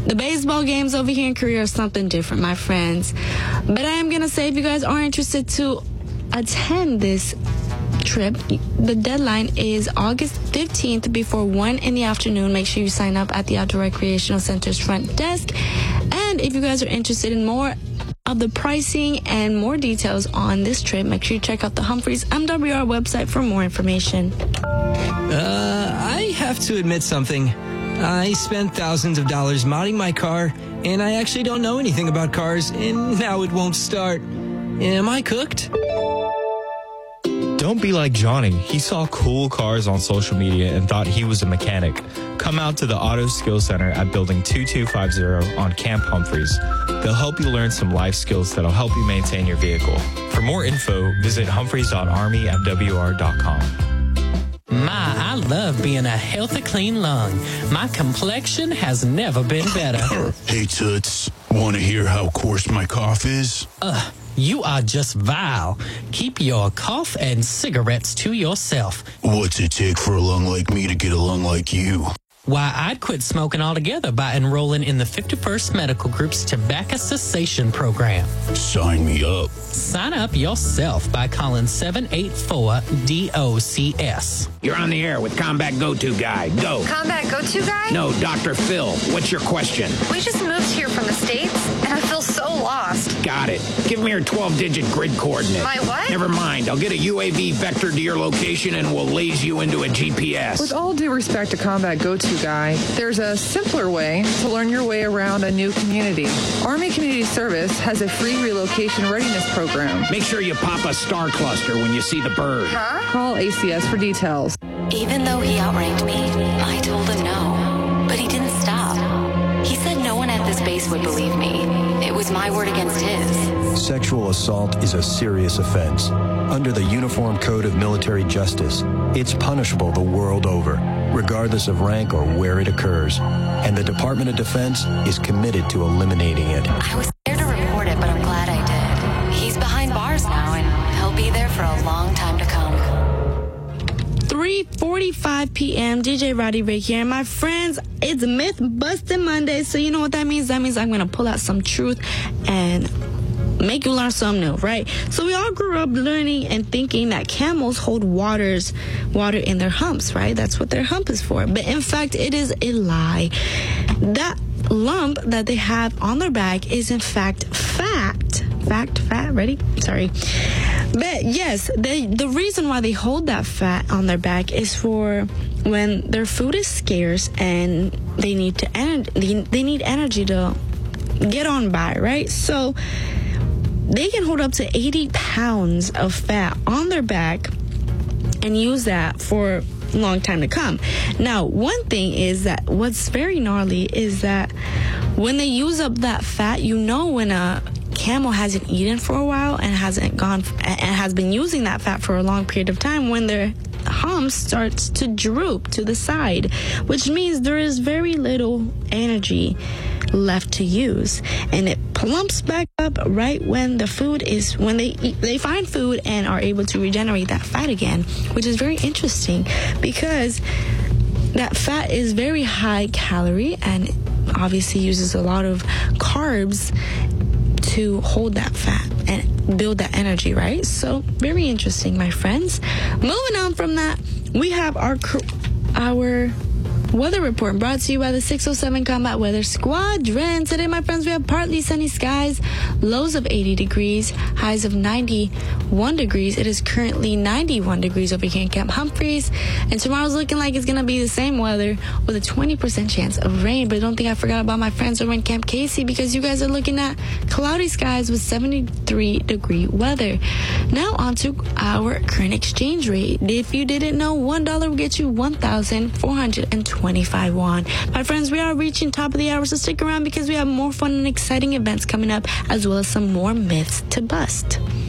The baseball games over here in Korea are something different, my friends. But I am going to say, if you guys are interested to attend this trip, the deadline is August 15th before 1 in the afternoon. Make sure you sign up at the Outdoor Recreational Center's front desk. And if you guys are interested in more of the pricing and more details on this trip, make sure you check out the Humphreys MWR website for more information. I have to admit something. I spent thousands of dollars modding my car, and I actually don't know anything about cars, and now it won't start. Am I cooked? Don't be like Johnny. He saw cool cars on social media and thought he was a mechanic. Come out to the Auto Skills Center at Building 2250 on Camp Humphreys. They'll help you learn some life skills that'll help you maintain your vehicle. For more info, visit humphreys.armymwr.com. My, I love being a healthy, clean lung. My complexion has never been better. Hey, Toots. Want to hear how coarse my cough is? You are just vile. Keep your cough and cigarettes to yourself. What's it take for a lung like me to get a lung like you? Why, I'd quit smoking altogether by enrolling in the 51st Medical Group's tobacco cessation program. Sign me up. Sign up yourself by calling 784-DOCS. You're on the air with Combat Go-To Guy. Go. Combat Go-To Guy? No, Dr. Phil. What's your question? We just moved here from the States, and I feel so lost. Got it. Give me your 12-digit grid coordinate. My what? Never mind. I'll get a UAV vector to your location, and we'll laze you into a GPS. With all due respect to Combat Go-To Guy, there's a simpler way to learn your way around a new community. Army Community Service has a free relocation readiness program. Make sure you pop a star cluster when you see the bird. Huh? Call ACS for details. Even though he outranked me, I told him no. But he didn't stop. He said no one at this base would believe me. It was my word against his. Sexual assault is a serious offense. Under the Uniform Code of Military Justice, it's punishable the world over, regardless of rank or where it occurs. And the Department of Defense is committed to eliminating it. I was scared to report it, but I'm glad I did. He's behind bars now, and he'll be there for a long time to come. 3:45 p.m. DJ Roddy Ray here. And my friends, it's Myth Busting Monday. So you know what that means? That means I'm going to pull out some truth and make you learn something new, right? So we all grew up learning and thinking that camels hold water in their humps, right? That's what their hump is for. But in fact, it is a lie. That lump that they have on their back is in fact fat. Ready? Sorry. But yes, the reason why they hold that fat on their back is for when their food is scarce and they need energy to get on by, right? So they can hold up to 80 pounds of fat on their back and use that for a long time to come. Now, one thing is that what's very gnarly is that when they use up that fat, you know when a camel hasn't eaten for a while and has been using that fat for a long period of time, when their hump starts to droop to the side, which means there is very little energy left to use, and it plumps back up right when the food is when they find food and are able to regenerate that fat again, which is very interesting because that fat is very high calorie and obviously uses a lot of carbs to hold that fat and build that energy, right? So very interesting, my friends. Moving on from that, we have our weather report brought to you by the 607 Combat Weather Squadron. Today, my friends, we have partly sunny skies, lows of 80 degrees, highs of 91 degrees. It is currently 91 degrees over here in Camp Humphreys. And tomorrow's looking like it's going to be the same weather with a 20% chance of rain. But don't think I forgot about my friends over in Camp Casey, because you guys are looking at cloudy skies with 73-degree weather. Now on to our current exchange rate. If you didn't know, $1 will get you 1,425 won. My friends, we are reaching top of the hour, so stick around because we have more fun and exciting events coming up, as well as some more myths to bust.